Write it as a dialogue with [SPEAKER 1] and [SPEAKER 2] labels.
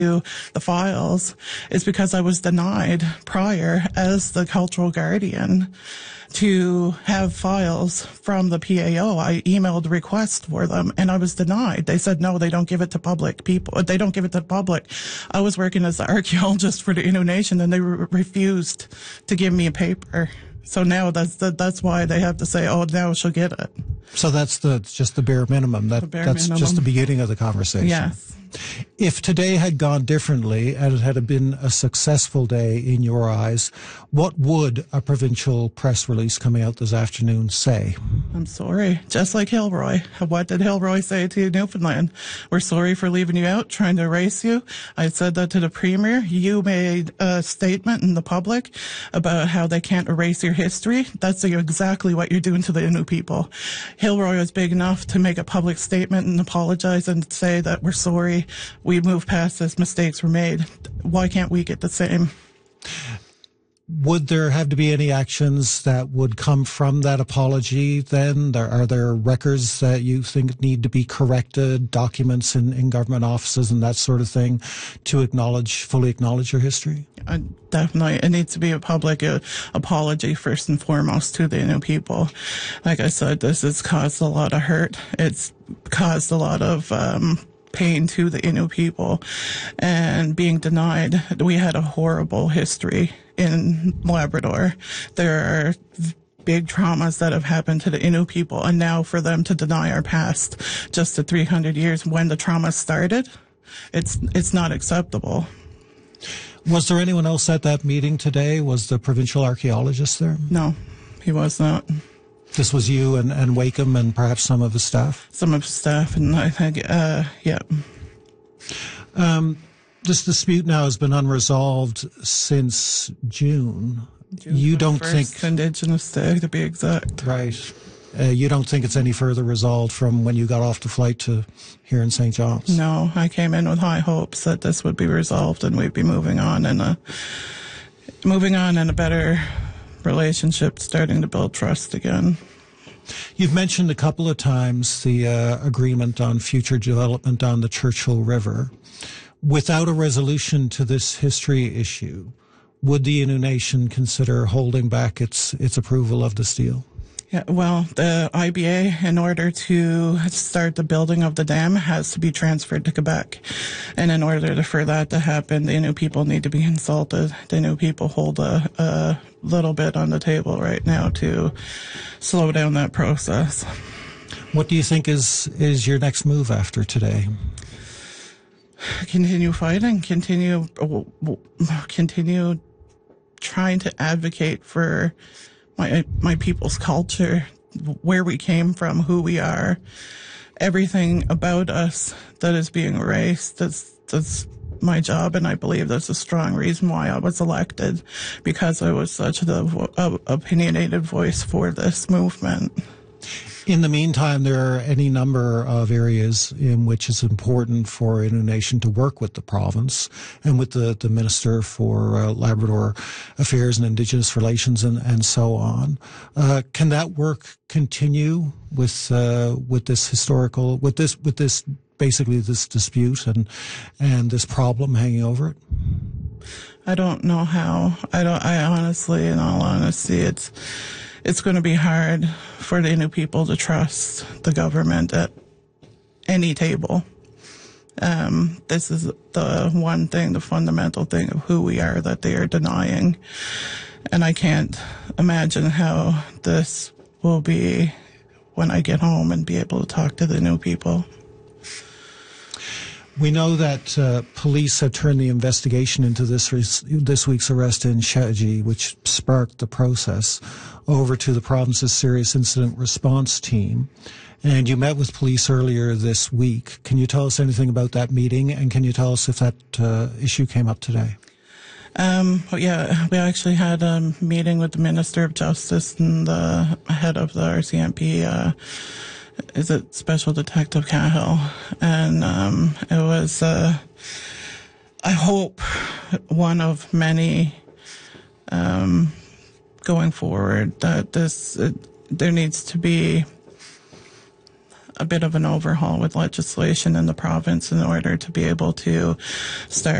[SPEAKER 1] the files is because I was denied prior as the cultural guardian to have files from the PAO. I emailed requests for them and I was denied. They said, no, they don't give it to public people. They don't give it to the public. I was working as an archaeologist for the Innu Nation and they refused to give me a paper. So now that's why they have to say, oh, now she'll get it.
[SPEAKER 2] So that's just the bare minimum. That's minimum. Just the beginning of the conversation.
[SPEAKER 1] Yes.
[SPEAKER 2] If today had gone differently and it had been a successful day in your eyes, what would a provincial press release coming out this afternoon say?
[SPEAKER 1] I'm sorry. Just like Hilroy. What did Hilroy say to Newfoundland? We're sorry for leaving you out, trying to erase you. I said that to the Premier. You made a statement in the public about how they can't erase your history. That's exactly what you're doing to the Innu people. Hilroy was big enough to make a public statement and apologize and say that we're sorry. We moved past this. Mistakes were made. Why can't we get the same?
[SPEAKER 2] Would there have to be any actions that would come from that apology then? Are there records that you think need to be corrected, documents in government offices and that sort of thing to fully acknowledge your history?
[SPEAKER 1] Definitely. It needs to be a public apology first and foremost to the Innu people. Like I said, this has caused a lot of hurt. It's caused a lot of pain to the Innu people and being denied. We had a horrible history in Labrador. There are big traumas that have happened to the Innu people, and now for them to deny our past just to 300 years when the trauma started, it's not acceptable.
[SPEAKER 2] Was there anyone else at that meeting today? Was the provincial archaeologist there?
[SPEAKER 1] No, he was not.
[SPEAKER 2] This was you and Wakeham and perhaps some of his staff?
[SPEAKER 1] Some of his staff, and I think, yeah.
[SPEAKER 2] This dispute now has been unresolved since June. You don't think
[SPEAKER 1] Indigenous Day, to be exact.
[SPEAKER 2] Right. You don't think it's any further resolved from when you got off the flight to here in St. John's?
[SPEAKER 1] No, I came in with high hopes that this would be resolved and we'd be moving on in a better relationship, starting to build trust again.
[SPEAKER 2] You've mentioned a couple of times the agreement on future development on the Churchill River. Without a resolution to this history issue, would the Innu Nation consider holding back its approval of this deal?
[SPEAKER 1] Yeah, well, the IBA, in order to start the building of the dam, has to be transferred to Quebec. And in order for that to happen, the Innu people need to be consulted. The Innu people hold a little bit on the table right now to slow down that process.
[SPEAKER 2] What do you think is your next move after today?
[SPEAKER 1] Continue fighting, continue trying to advocate for my people's culture, where we came from, who we are, everything about us that is being erased. That's my job, and I believe that's a strong reason why I was elected, because I was such the opinionated voice for this movement.
[SPEAKER 2] In the meantime, there are any number of areas in which it's important for Innu Nation to work with the province and with the Minister for Labrador Affairs and Indigenous Relations and so on. Can that work continue with this basically this dispute and this problem hanging over it?
[SPEAKER 1] I don't know how. I honestly, in all honesty, it's going to be hard for the Innu people to trust the government at any table. This is the one thing, the fundamental thing of who we are that they are denying. And I can't imagine how this will be when I get home and be able to talk to the Innu people.
[SPEAKER 2] We know that police have turned the investigation into this week's arrest in Chedji, which sparked the process, over to the province's Serious Incident Response Team. And you met with police earlier this week. Can you tell us anything about that meeting, and can you tell us if that issue came up today?
[SPEAKER 1] Yeah, we actually had a meeting with the Minister of Justice and the head of the RCMP, is it Special Detective Cahill? And it was, I hope, one of many going forward, that there needs to be a bit of an overhaul with legislation in the province in order to be able to start